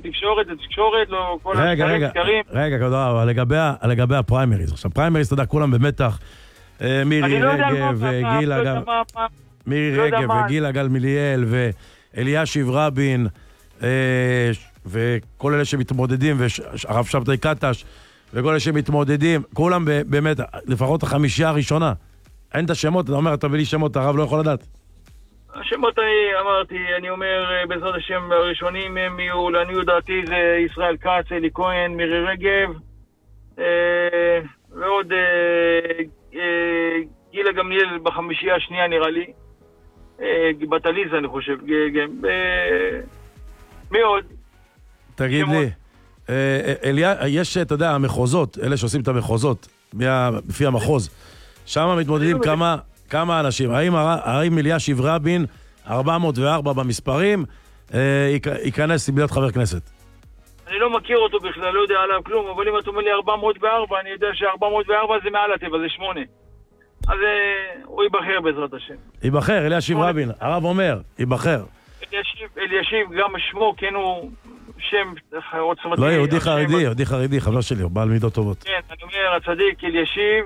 תקשורת, זה תקשורת, לא כל הסקרים. רגע, תודה רבה, לגבי הפריימריז. עכשיו, פריימריז, אתה יודע, כולם במתח. מירי רגב וגילה גלמיליאל ואלישיב רבין וכל אלה שמתמודדים, והרב שבתאי קטש וכל אלה שמתמודדים, כולם באמת, לפחות החמישייה הראשונה. אין את השמות, אתה אומר, אתה מביא לי שמות, הרב לא יכול לדעת. השמות אני אומר, בעזרת השם הראשונים הם יהיו, לעניות דעתי זה ישראל כץ, אלי כהן, מירי רגב, ועוד גילה גמליאל בחמישייה השנייה נראה לי, בת עליזה אני חושב, מאוד. תגיד לי, יש, אתה יודע, המחוזות, אלה שעושים את המחוזות, לפי המחוז, שם מתמודדים כמה אנשים. האם אלישיב רבין, 404 במספרים, ייכנס לבית חבר כנסת? אני לא מכיר אותו בכלל, לא יודע עליו כלום, אבל אם אתה אומר לי 404, אני יודע ש404 זה מעל הטבע, זה 8. אז הוא ייבחר בעזרת השם. ייבחר, אלישיב רבין, הרב אומר, ייבחר. אלישיב, גם שמו, כן הוא שם עוצמתי. לא, יהודי חרדי, חבר שלי, הוא בעל מידות טובות. כן, אני אומר, הצדיק אלישיב,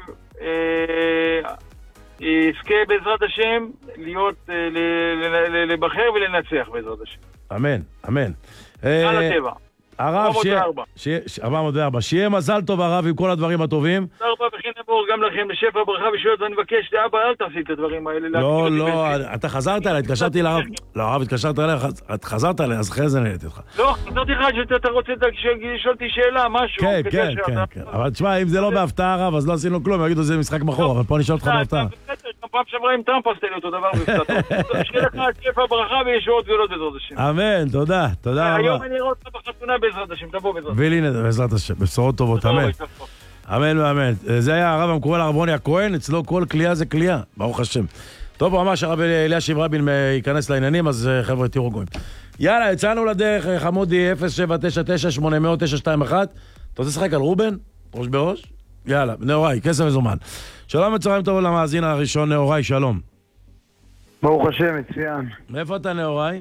יזכה בעזרת השם להיות, לבחר ולנצח בעזרת השם. אמן, אמן. על הטבע. הרב, 404, שיהיה מזל טוב הרב עם כל הדברים הטובים. תודה רבה וכן נבור גם לכם לשפע ברכה ושויות, ואני מבקש לאבא אל תעשי את הדברים האלה. לא, אתה חזרת אליי, התקשרתי לרב, לא הרב, התקשרת אליי, את חזרת אליי, אז אחרי זה נהייתי לך. לא, חזרתי לך שאתה רוצה לשאול אותי שאלה, משהו. כן, אבל תשמע, אם זה לא בהפתעה הרב, אז לא עשינו כלום, יגידו זה משחק מחור, אבל פה נשאל אותך בהפתעה. פעם שעברה עם טראמפ עשתה לי אותו דבר שיהיה לך שפע ברכה וישועות גדולות בעזרת השם. אמן, תודה רבה. היום אני רואה אותך בחתונה בעזרת השם, תבוא בעזרת השם. והנה, בעזרת השם, בשורות טובות, אמן. אמן ואמן. זה היה הרב המקובל הרב רוני הכהן, אצלו כל כלייה זה כלייה, ברוך השם. טוב, ממש הרב אלישיב רבין ייכנס לעניינים, אז חבר'ה תראו גויים. יאללה, יצאנו לדרך, חמודי 0799-800-921. אתה רוצה לשחק על רובן? ראש בראש? יאללה, נאורי, כסף וזומן. שלום וצהריים טוב למאזין הראשון, נאורי, שלום. ברוך השם, מצוין. מאיפה אתה נאורי?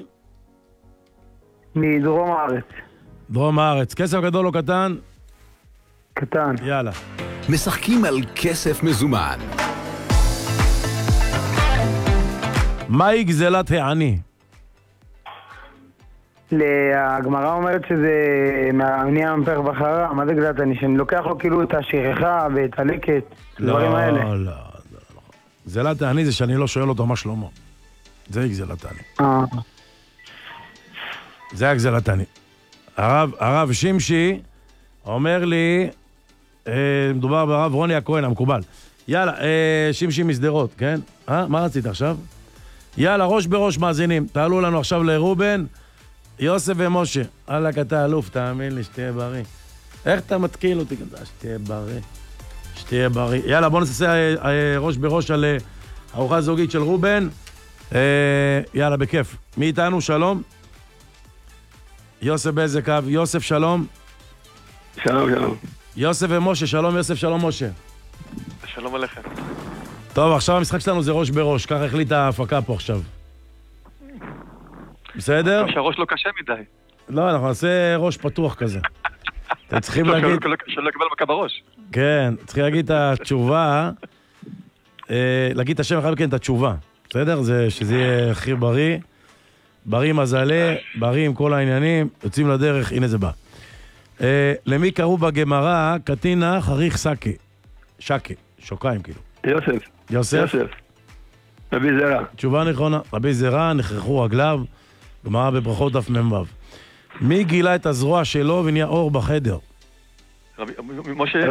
מדרום הארץ. דרום הארץ. כסף גדול או קטן? קטן. יאללה. משחקים על כסף מזומן. מהי גזלת העני? הגמרא אומרת שזה מעני המפך בחרה. מה זה גזלת העני? שאני לוקח לו כאילו את השכחה ואת הלקט, הדברים האלה. לא. גזלת העני זה שאני לא שואל אותו מה שלמה. זה גזלת העני. זה הגזלת העני. הרב שמשי אומר לי, מדובר ברב רוני הכהן המקובל. יאללה, שמשי מסדרות, כן? מה רצית עכשיו? יאללה, ראש בראש מאזינים. תעלו לנו עכשיו לרובן, יוסף ומשה. אללה, אתה אלוף, תאמין לי, שתהיה בריא. איך אתה מתקיל אותי? שתהיה בריא. יאללה, בוא נעשה ראש בראש על ארוחה זוגית של רובן. יאללה, בכיף. מי איתנו? שלום. יוסף באיזה קו? יוסף, שלום. שלום. יוסף ומשה, שלום יוסף, שלום משה. שלום עליכם. טוב, עכשיו המשחק שלנו זה ראש בראש, ככה החליטה ההפקה פה עכשיו. בסדר? שהראש לא קשה מדי. לא, אנחנו נעשה ראש פתוח כזה. אתם צריכים להגיד... שלא יקבל מכה בראש. כן, צריכים להגיד את התשובה, להגיד את השם אחד מכן את התשובה. בסדר? שזה יהיה הכי בריא. בריא מזלה, בריא עם כל העניינים, יוצאים לדרך, הנה זה בא. למי קראו בגמרא קטינה חריך שקה, שוקיים כאילו. יוסף? רבי זרע. תשובה נכונה, רבי זרע, נכרחו רגליו, גמרא בברכות דף מ"ו. מי גילה את הזרוע שלו ונהיה אור בחדר? משה.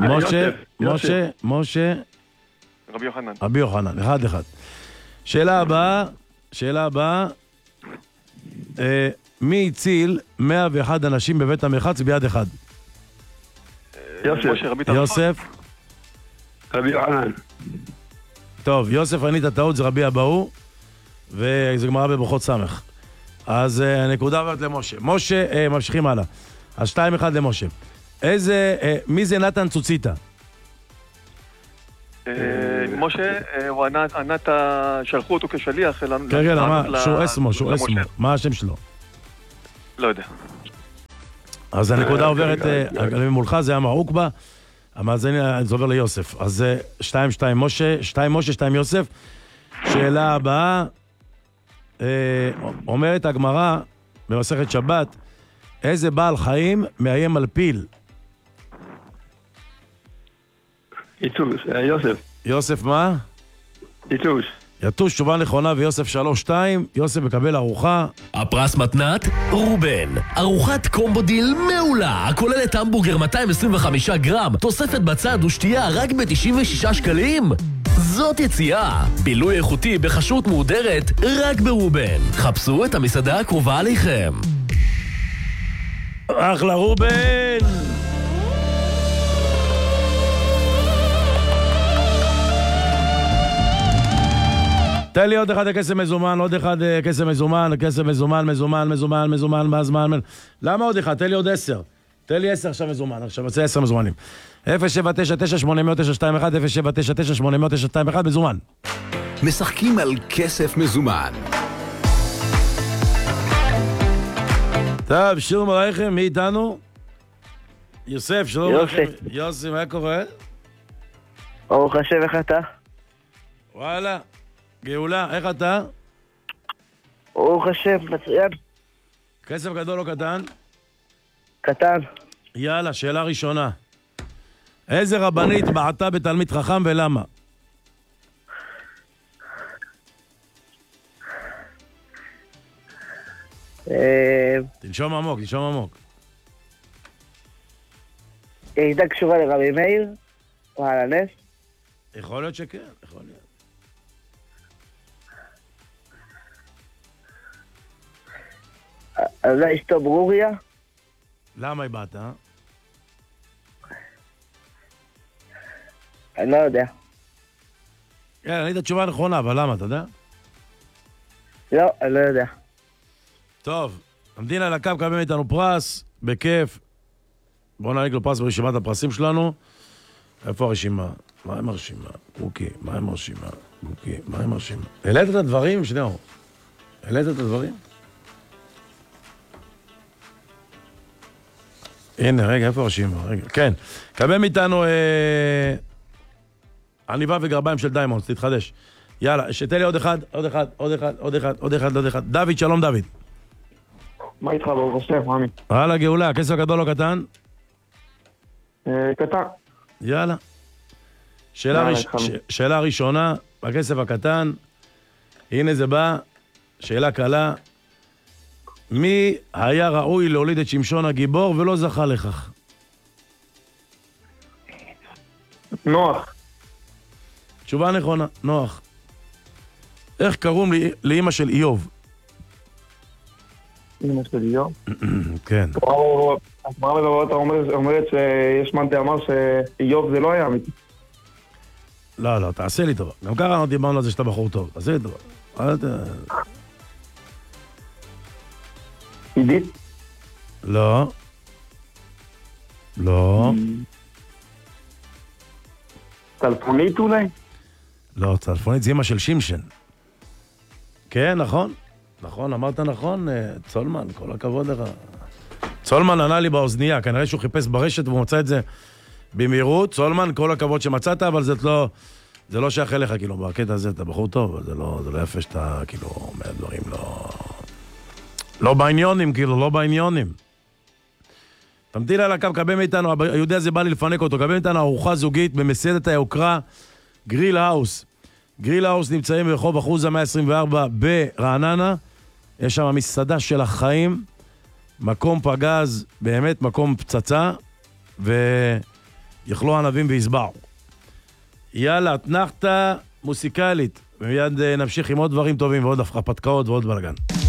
רבי יוחנן, אחד. שאלה הבאה, מי הציל 101 אנשים בבית המרחץ ביד אחד? יוסף. רבי יוחנן. טוב, יוסף ענית טעות, זה רבי אבאו, וזה גמרא בברכות סמך. אז הנקודה עברת למשה. משה, ממשיכים הלאה. אז 2-1 למשה. מי זה נתן צוציטה? משה, הוא ענת, שלחו אותו כשליח. כן, שהוא אסמו. מה השם שלו? לא יודע. אז הנקודה עוברת, מולך זה אמר עוקבה, המאזין זה עובר ליוסף. אז 2-2 משה, 2 משה, 2 יוסף. שאלה הבאה, אומרת הגמרא במסכת שבת, איזה בעל חיים מאיים על פיל? יתוש, יוסף. יוסף מה? יתוש. יתוש, תשובה נכונה, ויוסף 3-2, יוסף מקבל ארוחה. הפרס מתנת רובן, ארוחת קומבו דיל מעולה, הכוללת המבורגר 225 גרם, תוספת בצד ושתייה רק ב-96 שקלים. זאת יציאה, בילוי איכותי בחשות מודרת רק ברובן. חפשו את המסעדה הקרובה עליכם. אחלה רובן! תן לי עוד אחד כסף מזומן, עוד אחד כסף מזומן, כסף מזומן, מזומן, מה הזמן? למה עוד אחד? תן לי עוד 10. תן לי 10 עכשיו מזומן, עכשיו עושה 10 מזומנים. 079980921, 079980921, מזומן. משחקים על כסף מזומן. טוב, שלום עליכם, מי איתנו? יוסף, שלום עליכם. יוסי, מה קורה? ברוך השם, איך אתה? וואלה. גאולה, איך אתה? ברוך השם, מצוין. כסף גדול או קטן? קטן. יאללה, שאלה ראשונה. איזה רבנית בעטה בתלמיד חכם ולמה? תנשום עמוק, תנשום עמוק. הייתה קשורה לרבי מאיר? או על הנס? יכול להיות שכן, יכול להיות. אז זה אשתו ברוריה? למה היא באת? אני לא יודע. כן, אני את התשובה הנכונה, אבל למה, אתה יודע? לא, אני לא יודע. טוב, המדינה על הקו קבל איתנו פרס, בכיף. בואו נעניק לו פרס ברשימת הפרסים שלנו. איפה הרשימה? מה עם הרשימה? אוקיי, מה עם הרשימה? אוקיי, מה עם הרשימה? העלית את הדברים? שניאור. העלית את הדברים? הנה, רגע, איפה הרשימה? רגע, כן. קבל מאיתנו עניבה וגרביים של דיימונדס, תתחדש. יאללה, שתן לי עוד אחד, עוד אחד, עוד אחד, עוד אחד, עוד אחד, עוד אחד. דוד, שלום דוד. מה איתך ברוך השם, מאמי? הלאה, גאולה, כסף גדול או קטן? קטן. יאללה. שאלה ראשונה, בכסף הקטן, הנה זה בא, שאלה קלה. מי היה ראוי להוליד את שמשון הגיבור ולא זכה לכך? נוח. תשובה נכונה, נוח. איך קוראים לאמא של איוב? אמא של איוב? כן. הגמרא בבאות אומרת שיש מאן דאמר שאיוב זה לא היה אמיתי. לא, לא, תעשה לי טובה. גם ככה דיברנו על זה שאתה בחור טוב. תעשה לי טובה. עידית? לא. לא. טלפונית אולי? לא, טלפונית זה אמא של שמשון. כן, נכון. נכון, אמרת נכון, צולמן, כל הכבוד לך. צולמן ענה לי באוזנייה, כנראה שהוא חיפש ברשת והוא מצא את זה במהירות. צולמן, כל הכבוד שמצאת, אבל זה לא שייך אליך, כאילו, בקטע הזה אתה בחור טוב, אבל זה לא יפה שאתה, כאילו, אומר דברים לא בעניונים, כאילו, לא בעניונים. תמתין על הקו, קבל מאיתנו, היהודי הזה בא לי לפנק אותו, קבל מאיתנו ארוחה זוגית במסעדת היוקרה, גריל האוס. גריל האוס נמצאים ברחוב אחוזה 124 ברעננה, יש שם מסעדה של החיים, מקום פגז, באמת מקום פצצה, ויכלו ענבים ויסבעו. יאללה, אתנחתה מוסיקלית, ומיד נמשיך עם עוד דברים טובים ועוד הפתקאות ועוד בלגן.